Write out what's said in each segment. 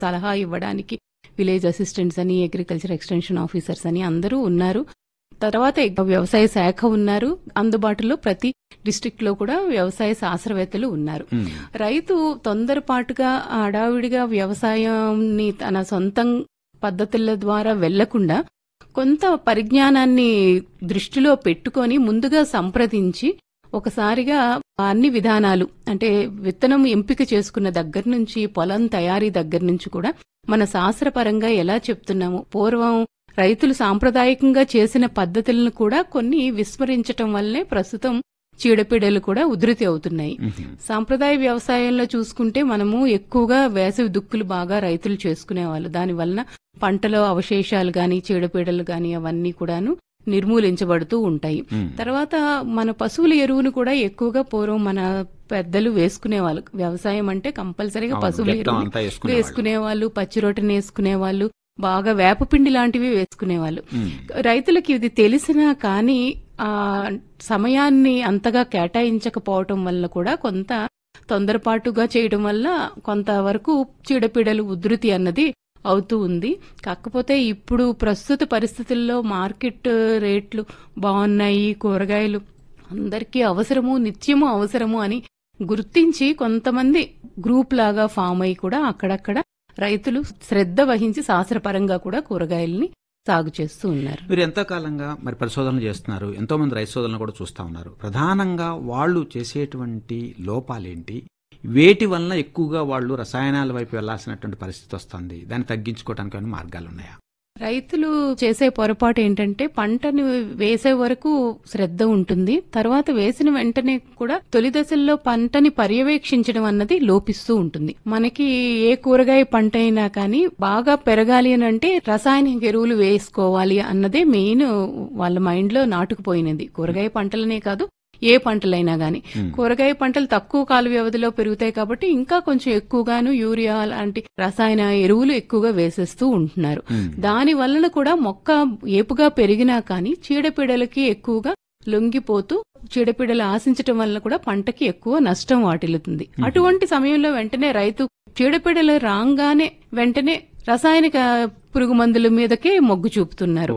సలహా ఇవ్వడానికి village assistants అని, అగ్రికల్చర్ ఎక్స్టెన్షన్ ఆఫీసర్స్ అని అందరూ ఉన్నారు. తర్వాత వ్యవసాయ శాఖ ఉన్నారు. అందుబాటులో ప్రతి డిస్ట్రిక్ట్ లో కూడా వ్యవసాయ శాస్త్రవేత్తలు ఉన్నారు. రైతు తొందరపాటుగా హడావిడిగా వ్యవసాయాన్ని తన సొంతం పద్ధతుల ద్వారా వెళ్లకుండా కొంత పరిజ్ఞానాన్ని దృష్టిలో పెట్టుకొని ముందుగా సంప్రదించి ఒకసారిగా అన్ని విధానాలు అంటే విత్తనం ఎంపిక చేసుకున్న దగ్గర నుంచి పొలం తయారీ దగ్గర నుంచి కూడా మన శాస్త్రపరంగా ఎలా చెప్తున్నాము, పూర్వం రైతులు సాంప్రదాయకంగా చేసిన పద్ధతులను కూడా కొన్ని విస్మరించటం వల్లనే ప్రస్తుతం చీడపీడలు కూడా ఉధృతి అవుతున్నాయి. సాంప్రదాయ వ్యవసాయంలో చూసుకుంటే మనము ఎక్కువగా వేసవి దుక్కులు బాగా రైతులు చేసుకునేవాళ్ళు. దానివల్ల పంటలో అవశేషాలు గాని, చీడపీడలు గాని అవన్నీ కూడాను నిర్మూలించబడుతూ ఉంటాయి. తర్వాత మన పశువుల ఎరువును కూడా ఎక్కువగా పూర్వం మన పెద్దలు వేసుకునేవాళ్ళు. వ్యవసాయం అంటే కంపల్సరీగా పశువుల ఎరువు వేసుకునేవాళ్ళు, పచ్చిరొట్టని వేసుకునేవాళ్ళు, బాగా వేపపిండి లాంటివి వేసుకునేవాళ్ళు. రైతులకి ఇది తెలిసినా కానీ ఆ సమయాన్ని అంతగా కేటాయించకపోవటం వల్ల కూడా కొంత తొందరపాటుగా చేయడం వల్ల కొంతవరకు చీడపీడలు ఉధృతి అన్నది అవుతూ ఉంది. కాకపోతే ఇప్పుడు ప్రస్తుత పరిస్థితుల్లో మార్కెట్ రేట్లు బాగున్నాయి, కూరగాయలు అందరికీ అవసరము, నిత్యము అవసరము అని గుర్తించి కొంతమంది గ్రూప్ లాగా ఫామ్ అయి కూడా అక్కడక్కడ రైతులు శ్రద్ధ వహించి శాస్త్రపరంగా కూడా కూరగాయల్ని సాగు చేస్తూ ఉన్నారు. మీరు ఎంతో కాలంగా మరి పరిశోధనలు చేస్తున్నారు, ఎంతో మంది రైతు సోదరులను కూడా చూస్తా ఉన్నారు. ప్రధానంగా వాళ్ళు చేసేటువంటి లోపాలేంటి, వేటి వలన ఎక్కువగా వాళ్ళు రసాయనాల వైపు వెళ్లాల్సినటువంటి పరిస్థితి వస్తుంది, దాన్ని తగ్గించుకోవడానికి ఏమైనా మార్గాలు ఉన్నాయా? రైతులు చేసే పొరపాటు ఏంటంటే పంటను వేసే వరకు శ్రద్ధ ఉంటుంది, తర్వాత వేసిన వెంటనే కూడా తొలి దశల్లో పంటని పర్యవేక్షించడం అన్నది లోపిస్తూ ఉంటుంది. మనకి ఏ కూరగాయ పంట అయినా కానీ బాగా పెరగాలి అని అంటే రసాయనిక ఎరువులు వేసుకోవాలి అన్నదే మెయిన్ వాళ్ళ మైండ్ లో నాటుకుపోయినది. కూరగాయ పంటలనే కాదు, ఏ పంటలైనా గాని. కూరగాయ పంటలు తక్కువ కాల వ్యవధిలో పెరుగుతాయి కాబట్టి ఇంకా కొంచెం ఎక్కువగాను యూరియా లాంటి రసాయన ఎరువులు ఎక్కువగా వేసేస్తూ ఉంటున్నారు. దాని వలన కూడా మొక్క ఏపుగా పెరిగినా కానీ చీడపీడలకి ఎక్కువగా లొంగిపోతూ చీడపీడలు ఆశించటం వల్ల కూడా పంటకి ఎక్కువ నష్టం వాటిల్లుతుంది. అటువంటి సమయంలో వెంటనే రైతు చీడపీడలు రాగానే వెంటనే రసాయనిక పురుగు మందుల మీదకే మొగ్గు చూపుతున్నారు.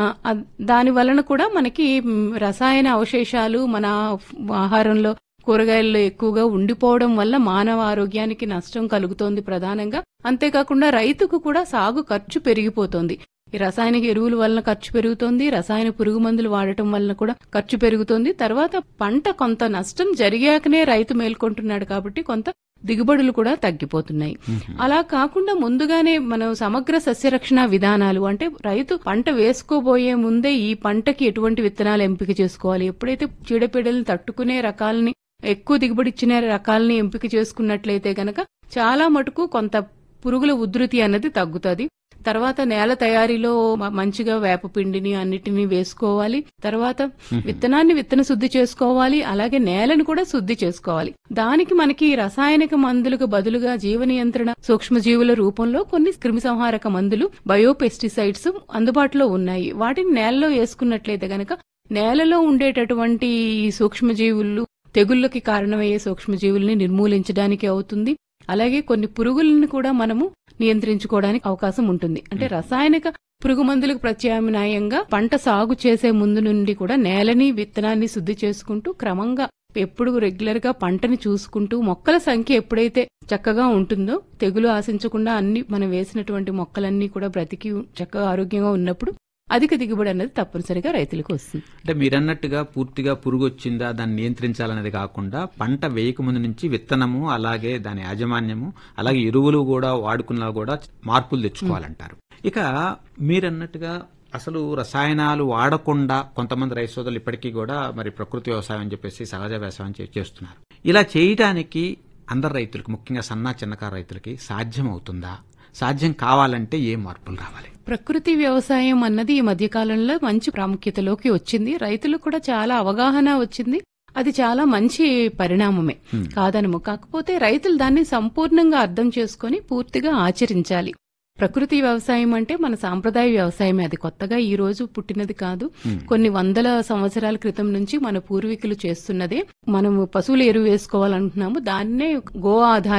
దాని వలన కూడా మనకి రసాయన అవశేషాలు మన ఆహారంలో కూరగాయల్లో ఎక్కువగా ఉండిపోవడం వల్ల మానవ ఆరోగ్యానికి నష్టం కలుగుతోంది ప్రధానంగా. అంతేకాకుండా రైతుకు కూడా సాగు ఖర్చు పెరిగిపోతోంది. ఈ రసాయనిక ఎరువుల వలన ఖర్చు పెరుగుతోంది, రసాయన పురుగు మందులు వాడటం వలన కూడా ఖర్చు పెరుగుతోంది. తర్వాత పంట కొంత నష్టం జరిగాకనే రైతు మేల్కొంటున్నాడు కాబట్టి కొంత దిగుబడులు కూడా తగ్గిపోతున్నాయి. అలా కాకుండా ముందుగానే మనం సమగ్ర సస్యరక్షణ విధానాలు అంటే రైతు పంట వేసుకోబోయే ముందే ఈ పంటకి ఎటువంటి విత్తనాలు ఎంపిక చేసుకోవాలి, ఎప్పుడైతే చీడపీడలను తట్టుకునే రకాలని ఎక్కువ దిగుబడి ఇచ్చిన రకాలని ఎంపిక చేసుకున్నట్లయితే గనక చాలా మటుకు కొంత పురుగుల ఉధృతి అన్నది తగ్గుతుంది. తర్వాత నేల తయారీలో మంచిగా వేపపిండిని అన్నిటినీ వేసుకోవాలి. తర్వాత విత్తన శుద్ధి చేసుకోవాలి, అలాగే నేలను కూడా శుద్ధి చేసుకోవాలి. దానికి మనకి రసాయనిక మందులకు బదులుగా జీవ నియంత్రణ సూక్ష్మజీవుల రూపంలో కొన్ని క్రిమిసంహారక మందులు, బయోపెస్టిసైడ్స్ అందుబాటులో ఉన్నాయి. వాటిని నేలలో వేసుకున్నట్లయితే గనక నేలలో ఉండేటటువంటి సూక్ష్మజీవులు, తెగుళ్లకి కారణమయ్యే సూక్ష్మజీవుల్ని నిర్మూలించడానికి అవుతుంది. అలాగే కొన్ని పురుగులను కూడా మనము నియంత్రించుకోవడానికి అవకాశం ఉంటుంది. అంటే రసాయనిక పురుగు మందులకు ప్రత్యామ్నాయంగా పంట సాగు చేసే ముందు నుండి కూడా నేలని, విత్తనాన్ని శుద్ధి చేసుకుంటూ క్రమంగా ఎప్పుడు రెగ్యులర్ గా పంటని చూసుకుంటూ మొక్కల సంఖ్య ఎప్పుడైతే చక్కగా ఉంటుందో, తెగులు ఆశించకుండా అన్ని మనం వేసినటువంటి మొక్కలన్నీ కూడా బ్రతికి చక్కగా ఆరోగ్యంగా ఉన్నప్పుడు అధిక దిగుబడి అనేది తప్పనిసరిగా రైతులకు వస్తుంది. అంటే మీరన్నట్టుగా పూర్తిగా పురుగు వచ్చిందా దాన్ని నియంత్రించాలనేది కాకుండా పంట వేయకముందు నుంచి విత్తనము, అలాగే దాని యాజమాన్యము, అలాగే ఎరువులు కూడా వాడుకున్నా కూడా మార్పులు తెచ్చుకోవాలంటారు. ఇక మీరన్నట్టుగా అసలు రసాయనాలు వాడకుండా కొంతమంది రైతు సోదరులు ఇప్పటికీ కూడా మరి ప్రకృతి వ్యవసాయం అని చెప్పేసి సహజ వ్యవసాయం చేస్తున్నారు. ఇలా చేయడానికి అందరు రైతులకు, ముఖ్యంగా సన్న చిన్నకారు రైతులకి సాధ్యం అవుతుందా? సాధ్యం కావాలంటే ఏ మార్పులు రావాలి? ప్రకృతి వ్యవసాయం అన్నది ఈ మధ్యకాలంలో మంచి ప్రాముఖ్యతలోకి వచ్చింది. రైతులకు కూడా చాలా అవగాహన వచ్చింది. అది చాలా మంచి పరిణామమే, కాదనము. కాకపోతే రైతులు దాన్ని సంపూర్ణంగా అర్థం చేసుకుని పూర్తిగా ఆచరించాలి. ప్రకృతి వ్యవసాయం అంటే మన సాంప్రదాయ వ్యవసాయమే, అది కొత్తగా ఈ రోజు పుట్టినది కాదు. కొన్ని వందల సంవత్సరాల క్రితం నుంచి మన పూర్వీకులు చేస్తున్నదే. మనము పశువుల ఎరువు వేసుకోవాలంటున్నాము, దాన్నే గో ఆధారిత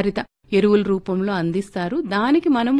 ఎరువుల రూపంలో అందిస్తారు. దానికి మనం